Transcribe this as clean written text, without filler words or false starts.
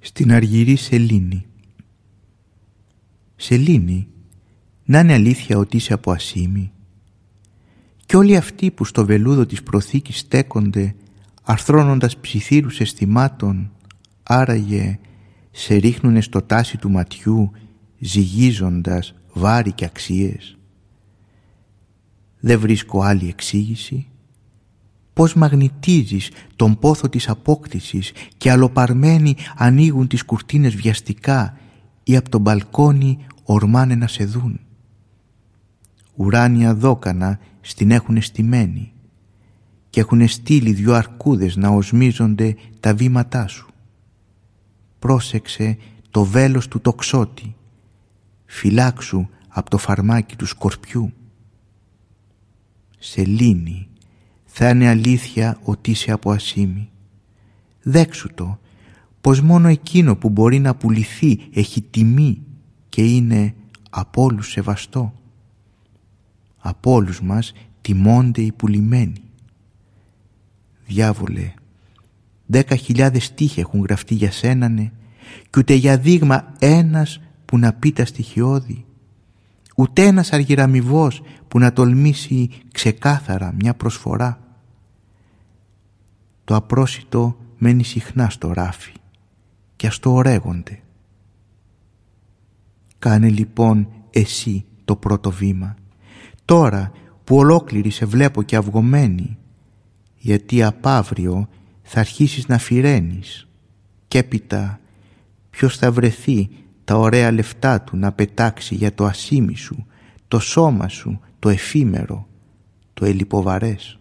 στην αργυρή σελήνη. Σελήνη, να είναι αλήθεια ότι είσαι από Ασήμι? Κι όλοι αυτοί που στο βελούδο της προθήκης στέκονται, αρθρώνοντας ψιθύρους αισθημάτων, άραγε σε ρίχνουνε στο τάση του ματιού, ζυγίζοντας βάρη και αξίες? Δεν βρίσκω άλλη εξήγηση. Πώς μαγνητίζεις τον πόθο της απόκτησης και αλλοπαρμένοι ανοίγουν τις κουρτίνες βιαστικά ή από τον μπαλκόνι ορμάνε να σε δουν. Ουράνια δόκανα στην έχουνε στημένη και έχουνε στείλει 2 αρκούδες να οσμίζονται τα βήματά σου. Πρόσεξε το βέλος του τοξότη, φυλάξου από το φαρμάκι του σκορπιού. Σελήνη, θα είναι αλήθεια ότι είσαι από Ασήμι. Δέξου το, πως μόνο εκείνο που μπορεί να πουληθεί έχει τιμή και είναι από όλους σεβαστό. Από όλους μας τιμώνται οι πουλημένοι. Διάβολε, 10.000 στίχοι έχουν γραφτεί για σένανε κι ούτε για δείγμα ένας που να πει τα στοιχειώδη, ούτε ένας αργυραμιβός που να τολμήσει ξεκάθαρα μια προσφορά. Το απρόσιτο μένει συχνά στο ράφι και ας το ορέγονται. Κάνε λοιπόν εσύ το πρώτο βήμα, τώρα που ολόκληρη σε βλέπω και αυγωμένη, γιατί απ' αύριο θα αρχίσεις να φυρένεις και έπειτα ποιος θα βρεθεί τα ωραία λεφτά του να πετάξει για το ασήμι σου, το σώμα σου, το εφήμερο, το ελιποβαρές.